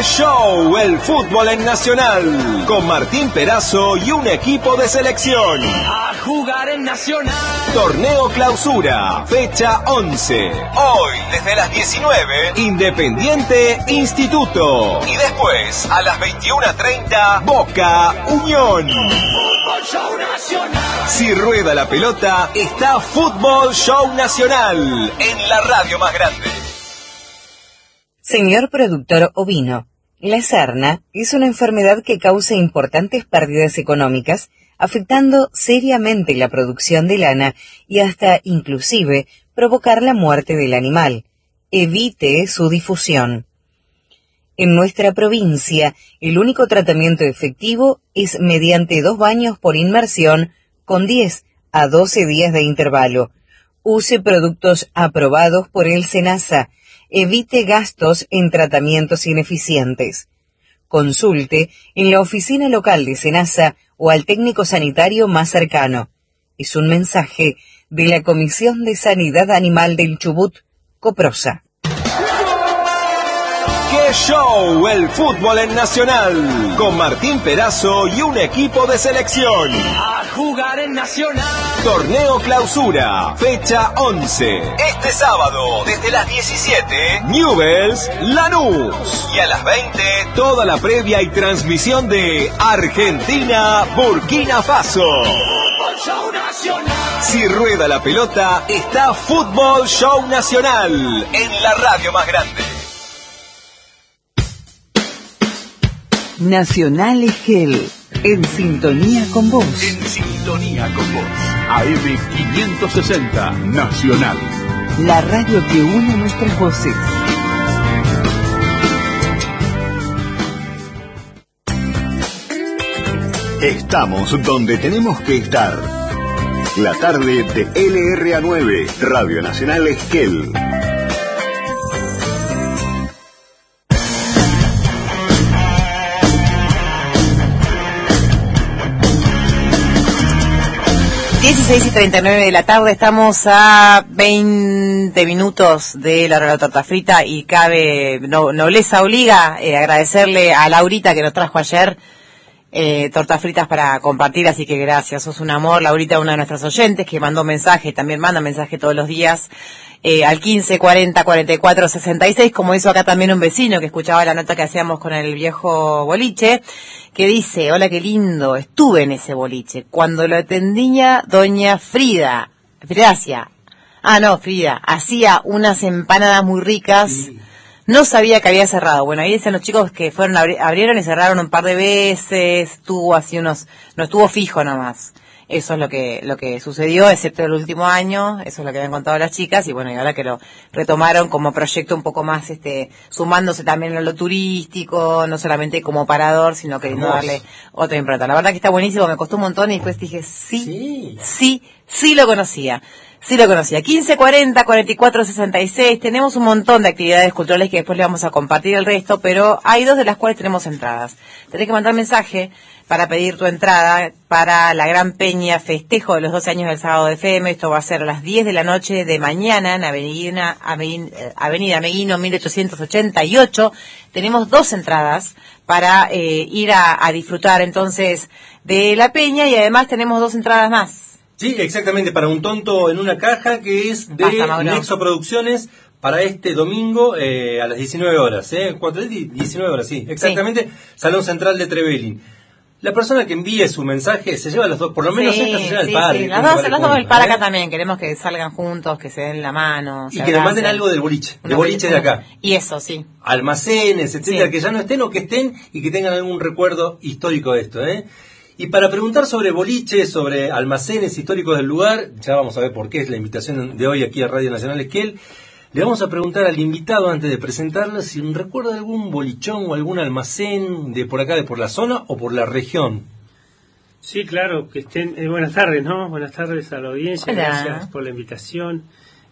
show el fútbol en Nacional! Con Martín Perazo y un equipo de selección. A jugar en Nacional. Torneo Clausura, fecha 11. Hoy, desde las 19, Independiente Instituto. Y después, a las 21:30, Boca Unión. Fútbol Show Nacional. Si rueda la pelota, está Fútbol Show Nacional en la radio más grande. Señor productor ovino, la sarna es una enfermedad que causa importantes pérdidas económicas, afectando seriamente la producción de lana y hasta, inclusive, provocar la muerte del animal. Evite su difusión. En nuestra provincia, el único tratamiento efectivo es mediante 2 baños por inmersión con 10 a 12 días de intervalo. Use productos aprobados por el SENASA. Evite gastos en tratamientos ineficientes. Consulte en la oficina local de SENASA o al técnico sanitario más cercano. Es un mensaje de la Comisión de Sanidad Animal del Chubut, Coprosa. ¡Qué show el fútbol en Nacional! Con Martín Perazo y un equipo de selección. A jugar en Nacional. Torneo Clausura, fecha 11. Este sábado, desde las 17, Newell's Lanús. Y a las 20, toda la previa y transmisión de Argentina-Burkina Faso. Fútbol Show Nacional. Si rueda la pelota, está Fútbol Show Nacional en la radio más grande. Nacional Egel, en sintonía con vos. En sintonía con vos. AM 560, Nacional. La radio que une nuestras voces. Estamos donde tenemos que estar. La tarde de LRA9, Radio Nacional Esquel. y 39 de la tarde, estamos a 20 minutos de la hora de la torta frita y cabe, nobleza obliga, agradecerle a Laurita que nos trajo ayer tortas fritas para compartir, así que gracias, sos un amor. Laurita, una de nuestras oyentes que mandó mensaje, también manda mensaje todos los días al 15 40 44 66, como hizo acá también un vecino que escuchaba la nota que hacíamos con el viejo boliche, que dice: hola, qué lindo, estuve en ese boliche cuando lo atendía doña Frida, Frida hacía unas empanadas muy ricas. Sí. No sabía que había cerrado. Bueno, ahí dicen los chicos que fueron, abrieron y cerraron un par de veces, estuvo así no estuvo fijo nomás. Eso es lo que sucedió, excepto el último año, eso es lo que habían contado las chicas, y bueno, y ahora que lo retomaron como proyecto un poco más, sumándose también a lo turístico, no solamente como parador, sino queriendo darle otra impronta. La verdad que está buenísimo, me costó un montón y después dije, sí lo conocía. Sí lo conocía. 15 40 44 66. Tenemos un montón de actividades culturales que después le vamos a compartir el resto, pero hay 2 de las cuales tenemos entradas. Tenés que mandar mensaje para pedir tu entrada para la Gran Peña Festejo de los 12 años del Sábado de FM. Esto va a ser a las 10 de la noche de mañana en Avenida Meguino 1888. Tenemos 2 entradas para ir a disfrutar entonces de la peña, y además tenemos 2 entradas más. Sí, exactamente, para Un tonto en una caja, que es de Nexo Producciones, para este domingo a las 19 horas. 19 horas, sí, exactamente, sí. Salón Central de Trevelin. La persona que envíe su mensaje se lleva las 2, por lo menos esta se lleva el par. Sí, las dos del par acá también, queremos que salgan juntos, que se den la mano. Y que le manden algo del boliche, de acá. Y eso, sí. Almacenes, etcétera, que ya no estén o que estén y que tengan algún recuerdo histórico de esto, Y para preguntar sobre boliches, sobre almacenes históricos del lugar, ya vamos a ver por qué es la invitación de hoy aquí a Radio Nacional Esquel, le vamos a preguntar al invitado antes de presentarlo si recuerda algún bolichón o algún almacén de por acá, de por la zona o por la región. Sí, claro, que estén. Buenas tardes, ¿no? Buenas tardes a la audiencia, Hola. Gracias por la invitación.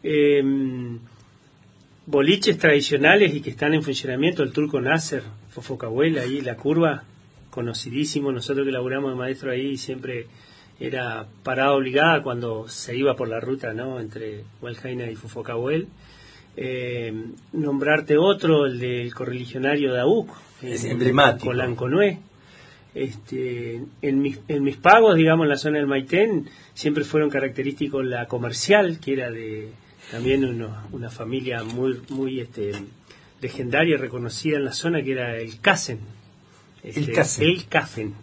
Boliches tradicionales y que están en funcionamiento, el Turco Nasser, Fofocahuel, ahí la curva, conocidísimo. Nosotros que laburamos de maestro ahí siempre era parada obligada cuando se iba por la ruta, ¿no? Entre Hualjaina y Fofocahuel. nombrarte otro, el del correligionario de AUC, es emblemático. Colanconué. En mis pagos, digamos, en la zona del Maitén, siempre fueron característicos la comercial, que era de también una familia muy legendaria y reconocida en la zona, que era el Casen. El Casen,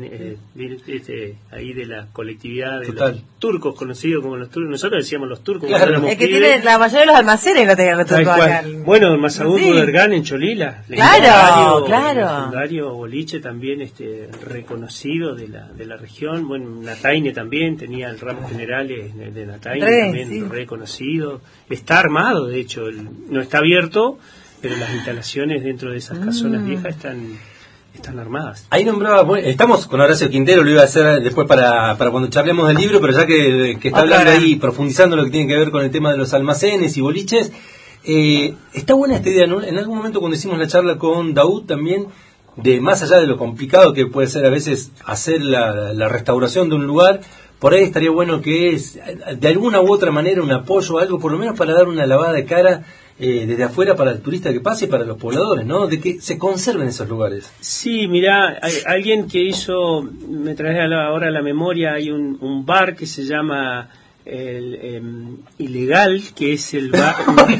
ahí de la colectividad de Total. los turcos, conocidos como los turcos. Nosotros decíamos los turcos. Claro. Es que tiene la mayoría de los almacenes lo tenían los turcos acá. Bueno, Mazagún Sí. Budergán en Cholila. Claro. Legendario boliche también reconocido de la región. Bueno, Nataine también tenía el ramo generales de Nataine, también reconocido. Está armado, de hecho, no está abierto, pero las instalaciones dentro de esas casonas viejas están armadas. Ahí nombraba, bueno, estamos con Horacio Quintero, lo iba a hacer después para cuando charlemos del libro, pero ya que está hablando ahí, profundizando lo que tiene que ver con el tema de los almacenes y boliches, está buena esta idea, ¿no? En algún momento cuando hicimos la charla con Daud también, de más allá de lo complicado que puede ser a veces hacer la restauración de un lugar, por ahí estaría bueno que es de alguna u otra manera un apoyo o algo, por lo menos para dar una lavada de cara desde afuera para el turista que pase y para los pobladores, ¿no? De que se conserven esos lugares. Sí, mirá, hay alguien que me trae ahora a la memoria, hay un bar que se llama Ilegal, que es el bar,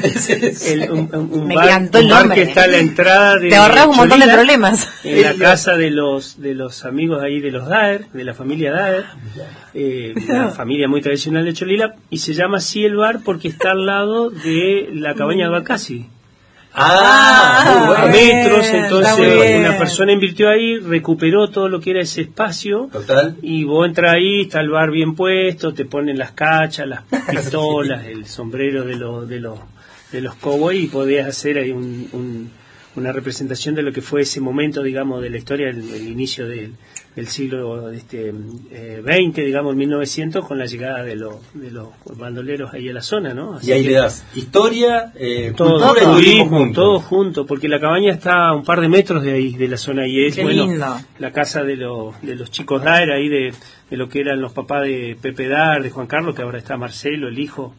Me encantó el nombre. que está a la entrada de te ahorras un montón de Cholila, problemas en la casa de los amigos ahí de los Daer, de la familia Daer, una familia muy tradicional de Cholila, y se llama así el bar porque está al lado de la cabaña de Bacasi. A metros, entonces una persona invirtió ahí, recuperó todo lo que era ese espacio. Total. Y vos entras ahí, está el bar bien puesto, te ponen las cachas, las pistolas, el sombrero de los cowboys, y podías hacer ahí una representación de lo que fue ese momento, digamos, de la historia, el inicio del siglo XX, digamos, 1900, con la llegada de los bandoleros ahí a la zona, ¿no? Así y ahí le das historia, cultura y turismo junto. Todo junto, porque la cabaña está a un par de metros de ahí, de la zona, y es, la casa de los chicos Daer, ahí de lo que eran los papás de Pepe Daer, de Juan Carlos, que ahora está Marcelo, el hijo,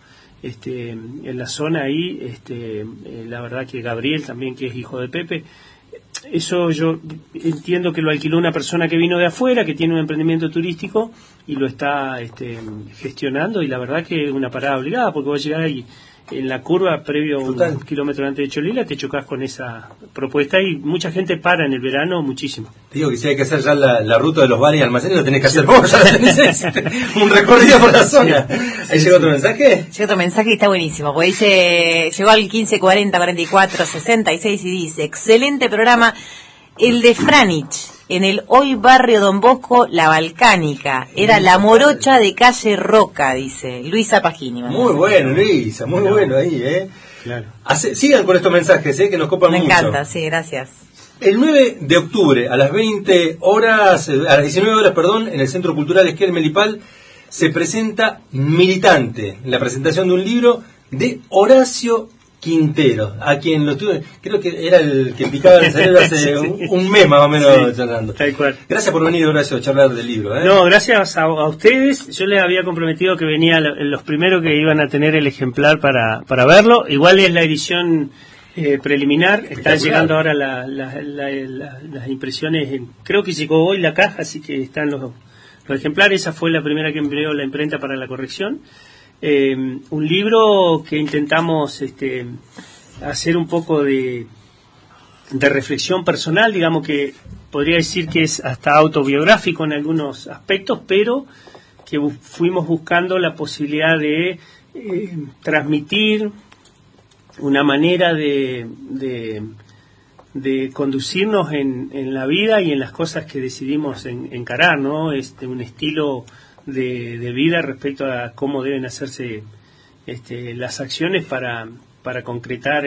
en la zona ahí, la verdad que Gabriel también, que es hijo de Pepe. Eso yo entiendo que lo alquiló una persona que vino de afuera, que tiene un emprendimiento turístico y lo está gestionando, y la verdad que es una parada obligada, porque vos llegás ahí en la curva previo a un kilómetro antes de Cholila, te chocás con esa propuesta, y mucha gente para en el verano muchísimo. Te digo que si hay que hacer ya la ruta de los bares y almacenes, lo tenés que hacer vos, ya tenés un recorrido por la zona. ¿Ahí llegó otro mensaje? Llegó otro mensaje y está buenísimo, porque dice, llegó al 1540 44 66 y dice: excelente programa, el de Franich, en el hoy barrio Don Bosco, La Balcánica, era la morocha de calle Roca, dice Luisa Pagini. Muy bueno, Luisa, muy bueno ahí, Claro. Sigan con estos mensajes, que nos copan mucho. Me encanta, sí, gracias. El 9 de octubre, a las 19 horas, en el Centro Cultural Esquel Melipal, se presenta Militante, la presentación de un libro de Horacio Quintero, a quien lo tuve, creo que era el que picaba el cerebro hace un mes más o menos charlando. Tal cual. Gracias por venir, Horacio, a charlar del libro. No, gracias a ustedes. Yo les había comprometido que venía los primeros que iban a tener el ejemplar para verlo. Igual es la edición preliminar. Están llegando ahora las impresiones. Creo que llegó hoy la caja, así que están los ejemplares. Esa fue la primera que envió la imprenta para la corrección. Un libro que intentamos hacer un poco de reflexión personal, digamos, que podría decir que es hasta autobiográfico en algunos aspectos, pero que fuimos buscando la posibilidad de transmitir una manera de conducirnos en la vida y en las cosas que decidimos encarar, ¿no? Un estilo de vida respecto a cómo deben hacerse las acciones para concretar